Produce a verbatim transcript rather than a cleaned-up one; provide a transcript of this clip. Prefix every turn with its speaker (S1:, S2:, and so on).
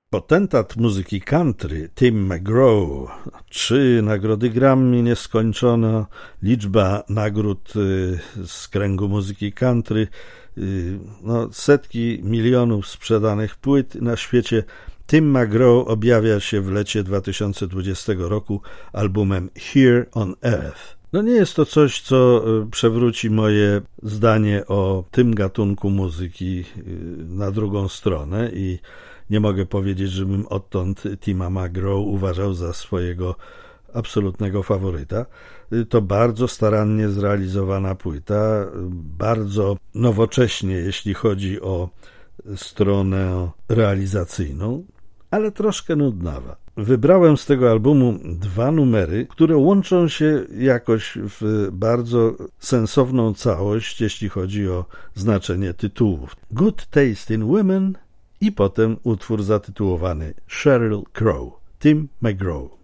S1: Potentat muzyki country Tim McGraw, trzy nagrody Grammy, nieskończona liczba nagród z kręgu muzyki country, no, setki milionów sprzedanych płyt na świecie. Tim McGraw objawia się w lecie dwa tysiące dwudziestego roku albumem Here on Earth. No nie jest to coś, co przewróci moje zdanie o tym gatunku muzyki na drugą stronę i nie mogę powiedzieć, żebym odtąd Tima McGraw uważał za swojego absolutnego faworyta. To bardzo starannie zrealizowana płyta, bardzo nowocześnie, jeśli chodzi o stronę realizacyjną, ale troszkę nudnawa. Wybrałem z tego albumu dwa numery, które łączą się jakoś w bardzo sensowną całość, jeśli chodzi o znaczenie tytułów. Good Taste in Women i potem utwór zatytułowany Sheryl Crow, Tim McGraw.